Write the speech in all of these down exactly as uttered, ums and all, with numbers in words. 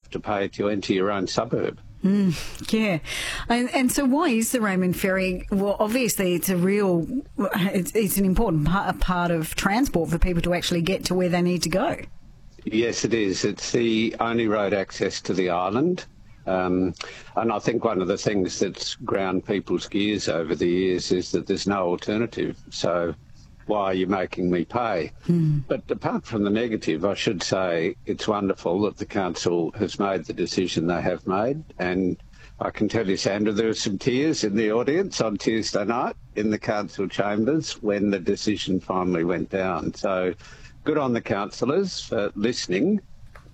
to pay to enter your own suburb. Mm, yeah. And, and so why is the Raymond Ferry? Well, obviously it's a real, it's, it's an important part, part of transport for people to actually get to where they need to go. Yes, it is. It's the only road access to the island. Um, and I think one of the things that's ground people's gears over the years is that there's no alternative. So why are you making me pay? Mm. But apart from the negative, I should say it's wonderful that the council has made the decision they have made. And I can tell you, Sandra, there were some tears in the audience on Tuesday night in the council chambers when the decision finally went down. So good on the councillors for listening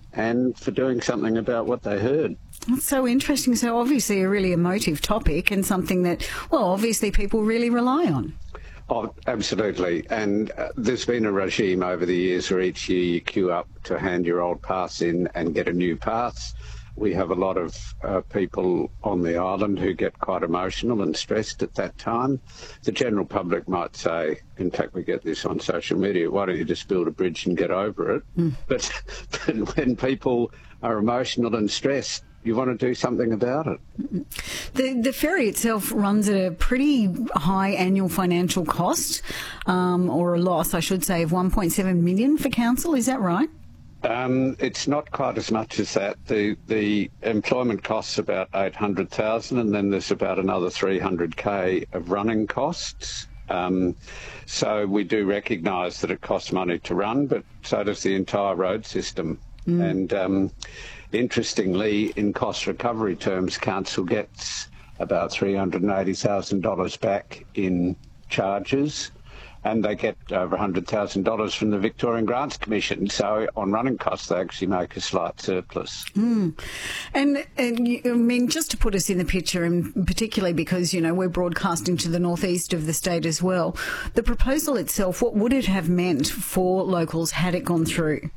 and for doing something about what they heard. That's so interesting. So obviously a really emotive topic and something that, well, obviously people really rely on. Oh, absolutely. And uh, there's been a regime over the years where each year you queue up to hand your old pass in and get a new pass. We have a lot of uh, people on the island who get quite emotional and stressed at that time. The general public might say, in fact, we get this on social media, why don't you just build a bridge and get over it? Mm. But, but when people are emotional and stressed, you want to do something about it. The, the ferry itself runs at a pretty high annual financial cost, um, or a loss, I should say, of one point seven million dollars for council. Is that right? Um, it's not quite as much as that. The the employment costs about eight hundred thousand, and then there's about another three hundred K of running costs. Um, so we do recognise that it costs money to run, but so does the entire road system. Mm. And um, interestingly, in cost recovery terms, council gets about three hundred eighty thousand dollars back in charges. And they get over one hundred thousand dollars from the Victorian Grants Commission. So on running costs, they actually make a slight surplus. Mm. And, and you, I mean, just to put us in the picture, and particularly because, you know, we're broadcasting to the northeast of the state as well, the proposal itself, what would it have meant for locals had it gone through?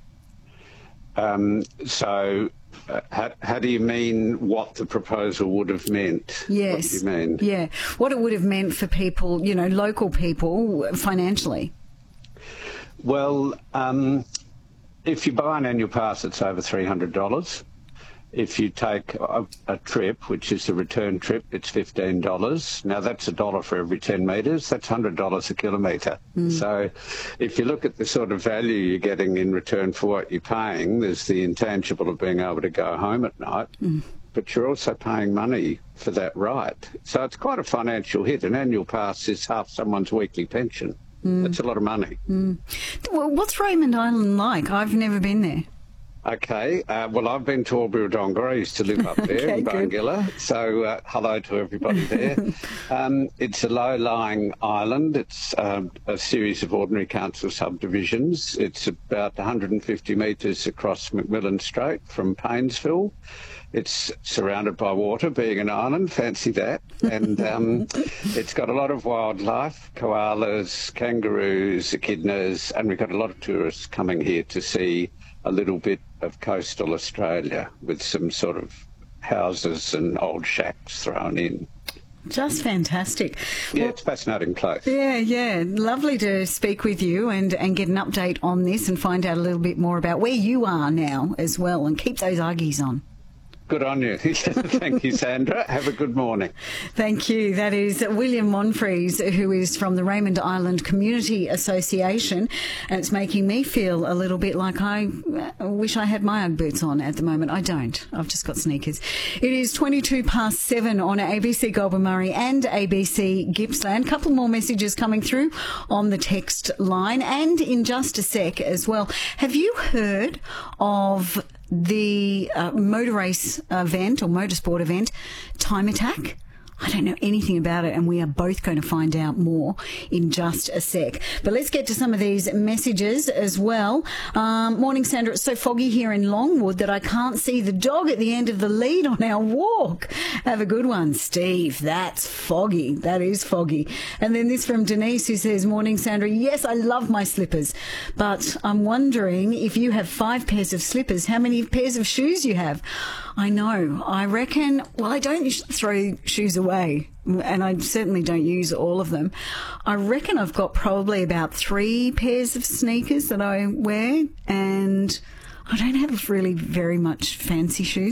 Um, so... Uh, how, how do you mean what the proposal would have meant? Yes. What do you mean? Yeah. What it would have meant for people, you know, local people financially? Well, um, if you buy an annual pass, it's over three hundred dollars. If you take a, a trip, which is a return trip, it's fifteen dollars. Now, that's a dollar for every ten metres. That's one hundred dollars a kilometre. Mm. So if you look at the sort of value you're getting in return for what you're paying, there's the intangible of being able to go home at night, mm. but you're also paying money for that right. So it's quite a financial hit. An annual pass is half someone's weekly pension. Mm. That's a lot of money. Mm. Well, what's Raymond Island like? I've never been there. Okay, uh, well, I've been to Albury-Wodonga. I used to live up there okay, in Barngilla, so uh, hello to everybody there. um, it's a low-lying island. It's um, a series of ordinary council subdivisions. It's about one hundred fifty metres across McMillan Strait from Paynesville. It's surrounded by water, being an island, fancy that. And um, it's got a lot of wildlife, koalas, kangaroos, echidnas, and we've got a lot of tourists coming here to see a little bit of coastal Australia with some sort of houses and old shacks thrown in. Just fantastic. Yeah, well, it's a fascinating place. Yeah, yeah. Lovely to speak with you and, and get an update on this and find out a little bit more about where you are now as well, and keep those Uggies on. Good on you. Thank you, Sandra. Have a good morning. Thank you. That is William Monfries, who is from the Raymond Island Community Association, and it's making me feel a little bit like I wish I had my Ugg boots on at the moment. I don't. I've just got sneakers. It is twenty-two past seven on A B C Goulburn Murray and A B C Gippsland. A couple more messages coming through on the text line, and in just a sec as well. Have you heard of the uh, motor race event or motorsport event, Time Attack? I don't know anything about it, and we are both going to find out more in just a sec. But let's get to some of these messages as well. Um, morning, Sandra. It's so foggy here in Longwood that I can't see the dog at the end of the lead on our walk. Have a good one, Steve. That's foggy. That is foggy. And then this from Denise, who says, morning, Sandra. Yes, I love my slippers, but I'm wondering if you have five pairs of slippers, how many pairs of shoes you have. I know. I reckon, well, I don't throw shoes away, and I certainly don't use all of them. I reckon I've got probably about three pairs of sneakers that I wear, and I don't have really very much fancy shoes.